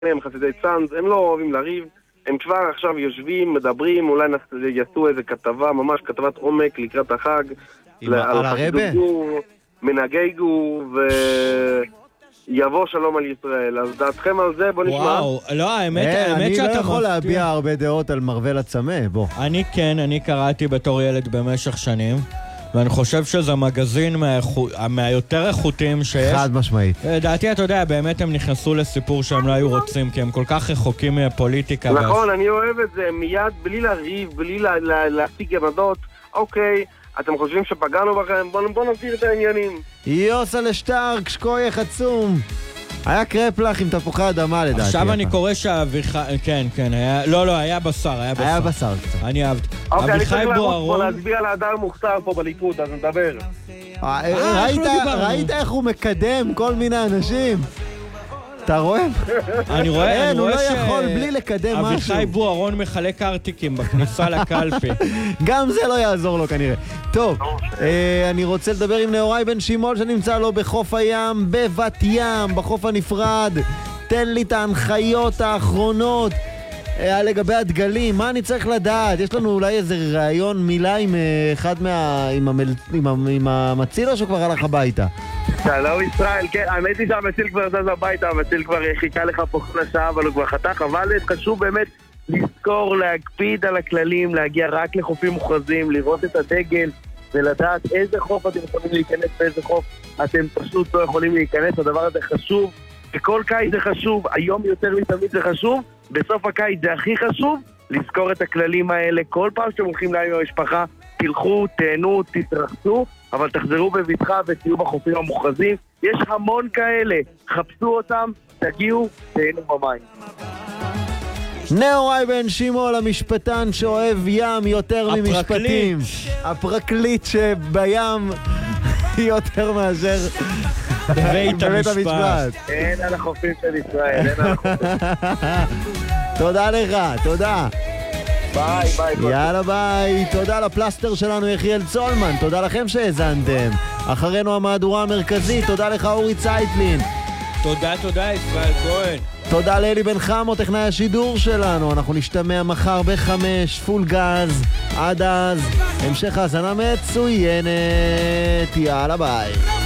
הם חסידי צאנז, הם לא אוהבים לריב, הם כבר עכשיו יושבים, מדברים, אולי יעשו איזה כתבה, ממש כתבת עומק לקראת החג. על הרבה? מנהגי גור יבוא שלום על ישראל. אז דעתכם על זה, בוא נשמע. וואו, לא, האמת שאתה אני לא יכול מפתיע. להביע הרבה דעות על מרוול הצמא, בוא. אני קראתי בתור ילד במשך שנים, ואני חושב שזה מגזין מהיותר איכותיים שיש. חד משמעית. דעתי, אתה יודע, באמת הם נכנסו לסיפור שהם לא היו רוצים, כי הם כל כך רחוקים מהפוליטיקה. נכון, אני אוהב את זה, מיד, בלי לריב, בלי להשיג עמדות. אוקיי, אתם חושבים שפגענו בכם? בוא נסביר את העניינים. יוסה לשטרק, שקוי חצום. היה קרפלח עם תפוחי אדמה לדעתי. עכשיו אני קורא כן, היה... לא, היה בשר. היה בשר קצת. אני אהבתי. אוקיי, אני צריך לעבוד פה להצביע על האדם מוכתר פה בליכוד, אז נדבר. ראית איך הוא מקדם כל מיני אנשים? אתה רואה? אני רואה הוא לא יכול בלי לקדם משהו. אביחי בוארון מחלק ארטיקים בכניסה לקלפי. גם זה לא יעזור לו כנראה. טוב, אני רוצה לדבר עם נאורי בן שימול שנמצא לו בחוף הים, בבת ים, בחוף הנפרד. תן לי את ההנחיות האחרונות לגבי הדגלים, מה אני צריך לדעת? יש לנו אולי איזה רעיון מילה עם אחד עם המציל או שהוא כבר הלך הביתה? שלום ישראל, כן, האמת היא שהמציל כבר זז הביתה, המציל כבר חיכה לך פה כל השעה, אבל הוא כבר חתך, אבל חשוב באמת לזכור, להקפיד על הכללים, להגיע רק לחופים מוכרזים, לראות את הדגל ולדעת איזה חוף אתם יכולים להיכנס ואיזה חוף אתם פשוט לא יכולים להיכנס. הדבר הזה חשוב, בכל קיץ זה חשוב, היום יותר מתמיד זה חשוב, בסוף הקיץ זה הכי חשוב, לזכור את הכללים האלה. כל פעם שאתם הולכים לים עם המשפחה, תלכו, תהנו, תתרחצו, אבל תחזרו בביטחה ותהיו בחופים המוכרזים. יש המון כאלה, חפשו אותם, תגיעו, תהנו במים. נאורי בן שימול, המשפטן שאוהב ים יותר ממשפטים. הפרקליט שבים יותר מאשר בבית המשפט. אין על החופים של ישראל, אין על החופים. תודה לך, תודה. ביי. יאללה ביי. תודה לפלסטר שלנו יחיאל צולמן, תודה לכם שהזנתם. אחרינו המהדורה המרכזית, תודה לך אורי צייטלין. תודה ישראל כהן. תודה לאלי בן חמו, טכנאי השידור שלנו. אנחנו נשתמע מחר ב-5 פול גז. עד אז המשך האזנה מצוינת. יאללה ביי.